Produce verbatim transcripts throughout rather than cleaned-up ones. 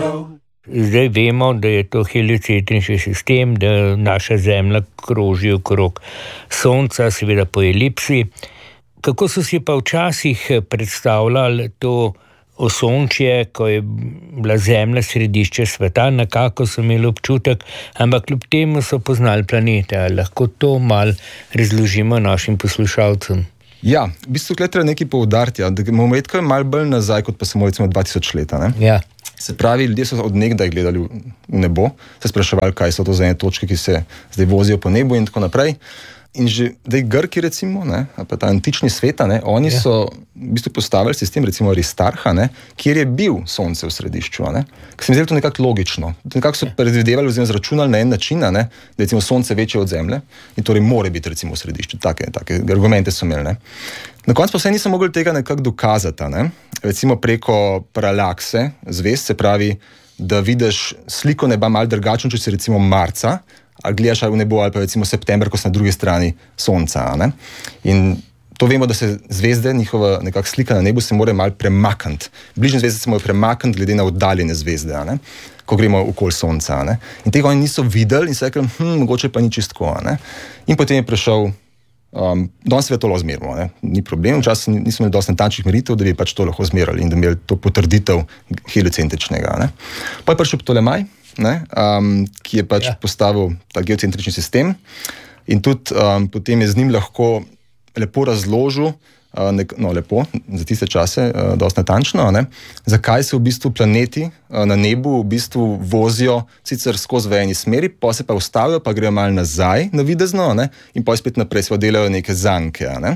Zdaj vemo, da je to heliocentrični sistem, da naša Zemlja kroži okrog Sonca, seveda po elipsi. Kako so si pa včasih predstavljali to osončje, ko je bila Zemlja središče sveta, nekako so imeli občutek, ampak kljub temu so poznali planete. Ali lahko to malo razložimo našim poslušalcem? Ja, v bistvu tukaj treba nekaj poudariti, da bomo vedeti malo bolj nazaj, kot pa samo recimo dva tisoč leta. Ne? Ja. Se pravi, ljudje so od nekdaj gledali v nebo, se spraševali, kaj so to za ene točke, ki se zdaj vozijo po nebu in tako naprej. In že zdaj Grki, recimo, ne, pa ta antični svet, ne, oni ja. so v bistvu postavili sistem, recimo Aristarha, ne, kjer je bil Sonce v središču. Ne, ker se mi zdi to nekako logično. Nekako so predvidevali oziroma zračunali na en način, ne, da je recimo Sonce večje od Zemlje in torej more biti recimo v središču. Take, take argumente so imeli. Ne. Na koncu pa vse niso mogli tega nekako dokazati. Ne. Recimo preko paralakse zvezd, se pravi, da vidiš sliko neba malo drugačno, če si recimo marca, ali gledaš v nebo, ali pa recimo september, ko so na drugi strani Sonca. Ne? In to vemo, da se zvezde, njihova nekak slika na nebu se mora malo premakniti. Bližnje zvezde se morajo premakniti glede na oddaljene zvezde, ne? Ko gremo okoli Sonca. Ne? In tega oni niso videli in so rekli, hm, mogoče pa ni čistko. Ne? In potem je prišel, um, danes se to lahko zmerimo, ne? Ni problem, včasih nismo imeli dosti natančnih meritev, da bi pač to lahko zmerali in da bi imeli to potrditev heliocentričnega. Ne? Pa je prišel Ptolemaj, Ne, um, ki je pač ja. postavil ta geocentrični sistem in tudi um, potem je z njim lahko lepo razložil, uh, nek, no lepo, za tiste čase, uh, dosti natančno, ne, zakaj se v bistvu planeti uh, na nebu v bistvu vozijo sicer skozi v eni smeri, pa se pa ustavijo, pa grejo malo nazaj navidezno, ne, in pa spet naprej se delajo neke zanke. Ne.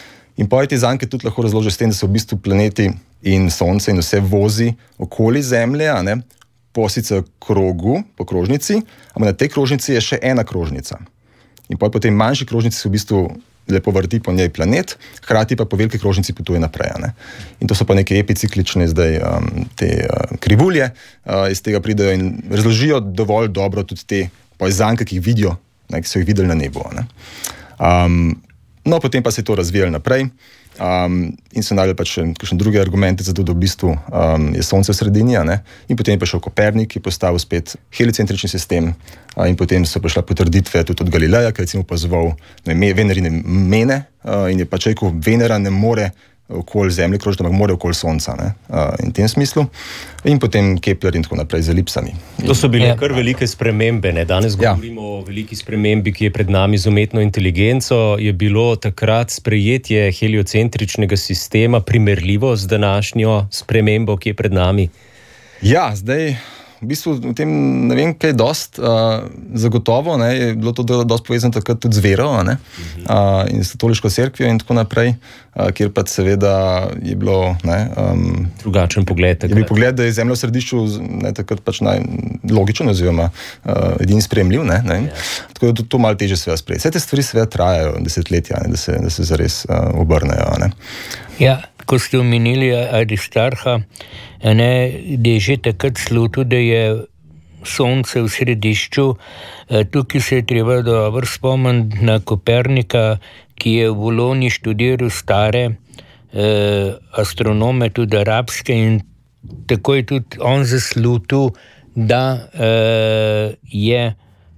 In pa je te zanke tudi lahko razložil s tem, da se v bistvu planeti in Sonce in vse vozi okoli Zemlje, ne, po sicer krogu, po krožnici, ampak na tej krožnici je še ena krožnica. In po tej manjši krožnici se v bistvu lepo vrti po njej planet, hkrati pa po veliki krožnici potuje naprej. Ne? In to so pa neke epiciklične zdaj um, te uh, krivulje, uh, iz tega pridejo in razložijo dovolj dobro tudi te zanke, ki jih vidijo, ne, ki so jih videli na nebu. Ne? Um, no, potem pa se je to razvijalo naprej. Um, in so najdeli pač še kakšne druge argumente za to, da v bistvu um, je Sonce v sredini, ne? In potem je prišel Kopernik, ki je postavil spet heliocentrični sistem, uh, in potem so prišle potrditve tudi od Galileja, ki je recimo opazoval Venerine mene, uh, in je pač rekel, Venera ne more okoli Zemlje krožiti, ampak more okoli Sonca, ne? Uh, in v tem smislu. In potem Kepler in tako naprej z elipsami. To so bile kar velike spremembe, ne? Danes govorimo ja. o veliki spremembi, ki je pred nami z umetno inteligenco. Je bilo takrat sprejetje heliocentričnega sistema primerljivo z današnjo spremembo, ki je pred nami? Ja, zdaj v bistvu v tem ne vem kaj dost uh, zagotovo, ne, je bilo to dosti povezano takrat tudi z vero, ne, uh, in s katoliško cerkvijo in tako naprej, uh, kjer pa seveda je bilo ne, um, drugačen pogled. Je bil pogled, da je Zemlja v središču ne, takrat pač najlogičen oziroma uh, edini sprejemljiv, ne, ne, ja. Tako da to, to malo teže seveda sprejeti. Vse te stvari seveda trajajo desetletja, ne, da se, da se zares uh, obrnejo, ne. Ja, ko ste omenili Aristarha, ne, da je že takrat slutil, da je Sonce v središču. Tukaj se je treba dobro spomniti na Kopernika, ki je v Bologni študiral stare eh, astronome, tudi arabske, in tako je tudi on zaslutil, da eh, je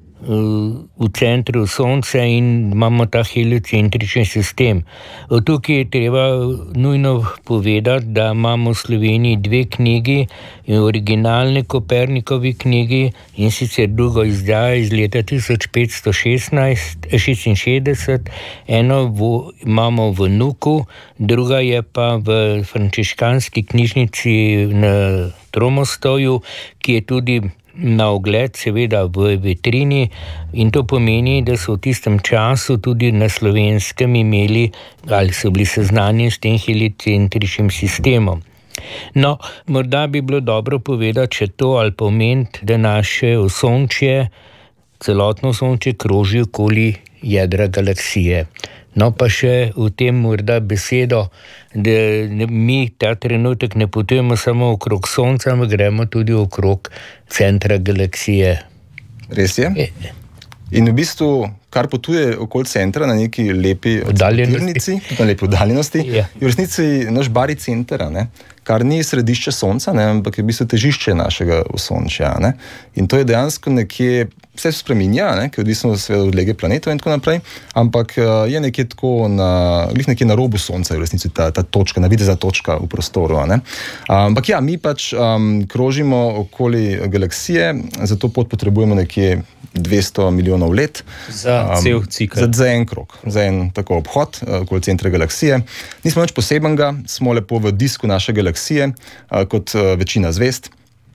v centru Sonca in imamo ta heliocentrični sistem. Tukaj je treba nujno povedati, da imamo v Sloveniji dve knjigi, originalne Kopernikovi knjigi, in sicer drugo izdajo iz leta tisoč petsto šestinšestdeset, eno v, imamo v Nuku, druga je pa v frančiškanski knjižnici na Tromostovju, ki je tudi na ogled seveda v vitrini, in to pomeni, da so v tistem času tudi na Slovenskem imeli ali so bili seznanjeni s tem heliocentričnim sistemom. No, morda bi bilo dobro povedati še to ali pomeniti, da naše osončje, celotno osončje kroži okoli jedra galaksije. No, pa še v tem morda besedo, da mi ta trenutek ne potujemo samo okrog Sonca, ampak gremo tudi okrog centra galaksije. Res je? In v bistvu, kar potuje okoli centra na neki lepi oddaljenosti, na lepi oddaljenosti, ja. je v resnici naš bari center, ne? Kar ni središče sonca, ne? Ampak je v bistvu težišče našega osončja. Ne? In to je dejansko nekje, vse se spreminja, ne? Ker je odvisno od lege planetov in tako naprej, ampak je nekje tako na, glih nekje na robu sonca, je v resnici ta, ta točka, navidezna točka v prostoru. Ne? Ampak ja, mi pač um, krožimo okoli galaksije, zato pot potrebujemo nekje dvesto milijonov let. Za um, cel cikel. Za, za en krog, za en tako obhod uh, okoli centra galaksije. Nismo nič posebenega, smo lepo v disku naše galaksije, uh, kot uh, večina zvezd.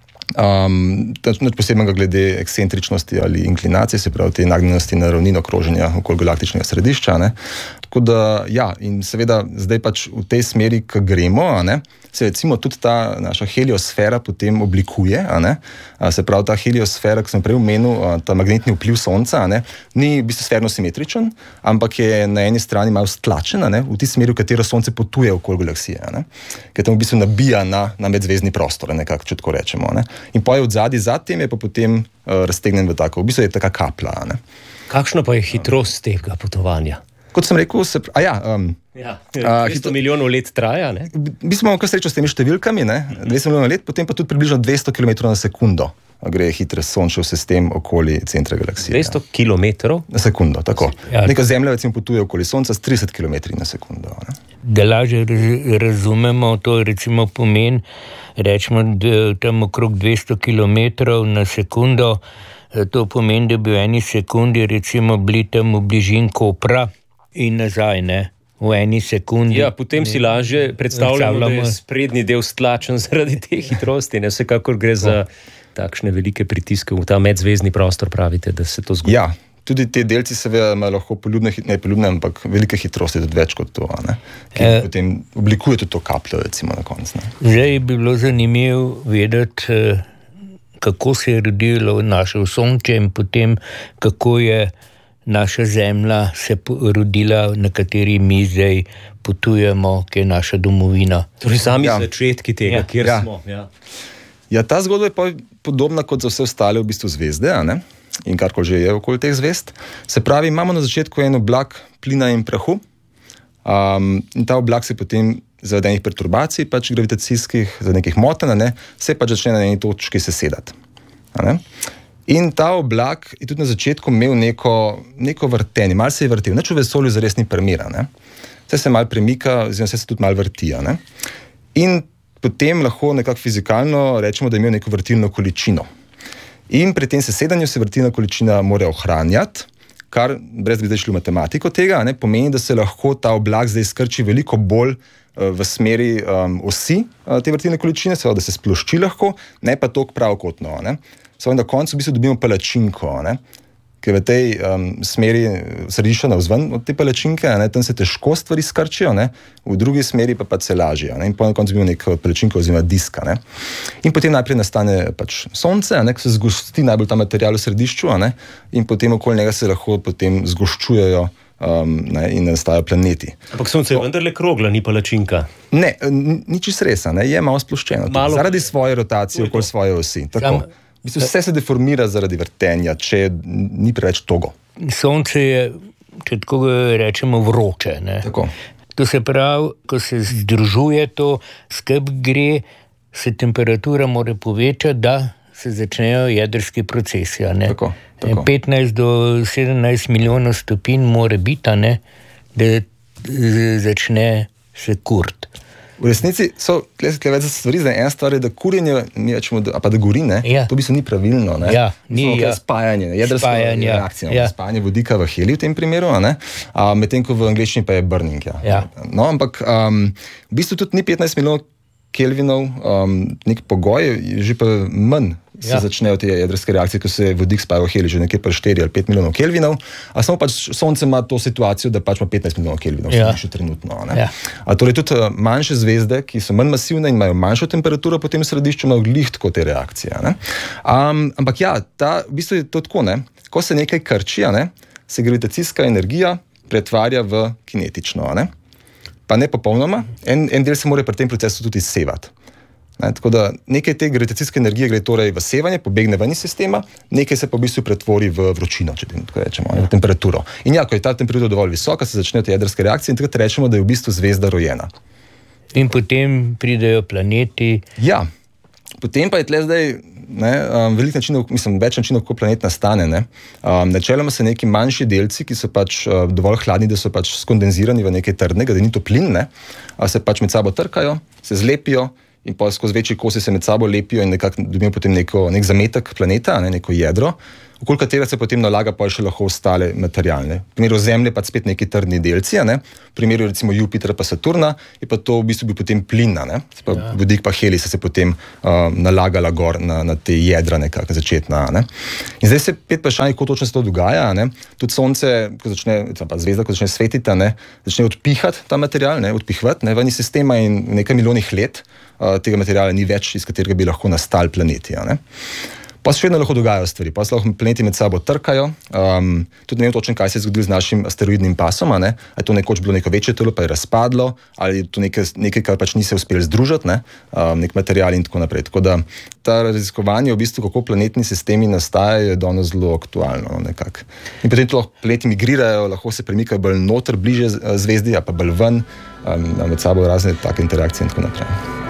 Um, nič posebenega glede ekscentričnosti ali inklinacije, se pravi te nagnjenosti na ravnino kroženja okoli galaktičnega središča. Ne? Tako da, ja, in seveda zdaj pač v tej smeri, ki gremo, a ne, se recimo tudi ta naša heliosfera potem oblikuje, a ne, a se pravi ta heliosfera, ki sem prej omenil, ta magnetni vpliv sonca, a ne, ni v bistvu sferno simetričen, ampak je na eni strani malo stlačen, a ne, v tej smeri, v katero sonce potuje okoli galaksije, a ne, ker tam v bistvu nabija na, na medzvezdni prostor, nekako, če tako rečemo, a ne. In pa je od zadaj za tem je pa potem uh, raztegnen v tako, v bistvu je taka kapla, a ne. Kakšna pa je hitrost tega potovanja? Kot sem rekel, se, a ja, um, ja dvesto milijonov let traja, ne? Mi smo kar srečo s temi številkami, ne, dvesto milijonov let, potem pa tudi približno dvesto kilometrov na sekundo gre hitre sončev sistem okoli centra galaksije. dvesto kilometrov? Na sekundo, tako. Ja. Neka Zemlja recimo potuje okoli Sonca s trideset kilometrov na sekundo. Ne? Da lažje razumemo, to recimo pomeni, rečemo, da tam okrog dvesto kilometrov na sekundo, to pomeni, da bi v eni sekundi recimo bili tam v bližini Kopra in nazaj, ne? V eni sekundi. Ja, potem si lažje predstavljamo, da je sprednji del stlačen zaradi te hitrosti, ne? Vsekakor gre za takšne velike pritiske v ta medzvezdni prostor, pravite, da se to zgodi. Ja, tudi te delci seveda imajo lahko poljubne, ne poljubne, ampak velike hitrosti, tudi več kot to, ne? Ki e, potem oblikuje tudi to kapljo, recimo na koncu. Zdaj bi bilo zanimivo vedeti, kako se je rodilo naše osončje in potem, kako je naša Zemlja se rodila, na kateri mi zdaj potujemo, ki je naša domovina. Torej sami ja. začetki tega, ja. kjer ja. smo. Ja. Ja, ta zgodba je pa podobna kot za vse ostale v bistvu zvezde, a ne? In karkoli že je okoli teh zvezd. Se pravi, imamo na začetku en oblak plina in prahu, um, in ta oblak se potem zaradi enih perturbacij, pač gravitacijskih, zaradi nekih motenj, ne, se pač začne na eni točki sesedati. A ne? In ta oblak je tudi na začetku imel neko, neko vrtenje, malo se je vrtel, nič v vesolju zares ni primera, ne? Vse se malo premika, oziroma vse se tudi malo vrti, a ne? In potem lahko nekako fizikalno rečemo, da je imel neko vrtilno količino. In pri tem sesedanju se vrtilna količina mora ohranjati, kar, brez da bi zdaj šli v matematiko tega, ne, pomeni, da se lahko ta oblak zdaj skrči veliko bolj uh, v smeri um, osi uh, te vrtilne količine, seveda, da se splošči lahko, ne pa toliko pravokotno. Ne. Seveda, na koncu v bistvu dobimo palačinko, ne, ker v tej um, smeri središča navzven od te palačinke, ne, tam se težko stvari skrčijo, ne, v drugi smeri pa pa se lažje, ne, in po na koncu dobimo neko palačinko oziroma diska. Ne. In potem najprej nastane pač sonce, ne, ko se zgosti najbolj ta material v središču, ne, in potem okoli njega se lahko potem zgoščujejo um, ne, in nastajajo planeti. Ampak sonce je vendarle krogla, ni palačinka. Ne, ni čisto res, ne, je malo sploščeno. Malo... Zaradi svoje rotacije okoli svoje osi. Tako. Sam... Vse se deformira zaradi vrtenja, če ni preveč togo. Sonce je, če tako rečemo, vroče. Ne? Tako. To se pravi, ko se združuje to, skrb gre, se temperatura mora povečati, da se začnejo jedrski procesi. Tako, tako. petnajst do sedemnajst milijonov stopinj mora biti, ne? Da začne se kurti. V resnici so tukaj več stvari. Zdaj, ena stvar je, da kurjenje, mi rečemo, da, pa da gori, ne, ja. To v bistvu ni pravilno. Ne? Ja, ni, ja. Spajanje, jedrska reakcija, ja. Spajanje vodika v heliju v tem primeru, medtem ko v angleščini pa je burning. Ja. Ja. No, ampak um, v bistvu tudi ni petnajst milijonov kelvinov um, nek pogoj, že pa manj se ja. začnejo te jedrske reakcije, ko se vodik spaja v heliju, že nekje pa štiri ali pet milijonov kelvinov, a samo pač Sonce ima to situacijo, da pač ima petnajst milijonov kelvinov, ja. še trenutno. Ne? Ja. A torej tudi manjše zvezde, ki so manj masivne in imajo manjšo temperaturo, potem v središču imajo glih tako te reakcije. Ne? Um, ampak ja, ta, v bistvu je to tako, ne? Ko se nekaj krči, ne? Se gravitacijska energija pretvarja v kinetično, ne? Pa ne popolnoma, en, en del se mora pri tem procesu tudi izsevati. Ne, tako da nekaj te gravitacijske energije gre torej v sevanje, pobegne ven iz sistema, nekaj se pa v bistvu pretvori v vročino, če tako rečemo, v temperaturo. In ja, ko je ta temperatura dovolj visoka, se začnejo te jedrske reakcije in takrat rečemo, da je v bistvu zvezda rojena. In potem pridejo planeti. Ja, potem pa je tle zdaj ne, um, veliko načinov, mislim, več načinov, kako planet nastane. Ne. Um, načeloma se neki manjši delci, ki so pač uh, dovolj hladni, da so pač skondenzirani v nekaj trdnega, da ni to plin, ne, se pač med sabo trkajo, se zlepijo, in pa skozi večji kosi se med sabo lepijo in nekako dobijo potem neko, nek zametek planeta, ne, neko jedro, okoli katerega se potem nalaga pa še lahko ostale materialne. V primeru Zemlje pa spet neki trdni delci, ne, v primeru recimo Jupitra pa Saturna je pa to v bistvu bil potem plin, ne, pa ja. Vodik pa helij se potem uh, nalagala gor na, na te jedra nekako začetna. Ne. In zdaj se pet vprašanj, kako točno se to dogaja, ne. Tudi Sonce, ko začne, pa zvezda, ko začne svetiti, ne, začne odpihati ta material, ne, odpihvati ne, ven iz sistema in v nekaj milijonih let uh, tega materiala ni več, iz katerega bi lahko nastali planeti. Ne. Pa se še vedno lahko dogajajo stvari, pa se lahko planeti med sabo trkajo. Um, tudi ne vem točno, kaj se je zgodilo z našim asteroidnim pasom, ne? Ali je to nekoč bilo neko večje telo, pa je razpadlo, ali je to nekaj, nekaj kar pač ni se uspeli združiti, ne? um, nek material in tako naprej. Tako da ta raziskovanje, v bistvu, kako planetni sistemi nastajajo, je danes zelo aktualno. No, nekako. In potem to lahko planeti migrirajo, lahko se premikajo bolj noter, bliže zvezdi, a pa bolj ven, um, med sabo razne take interakcije in tako naprej.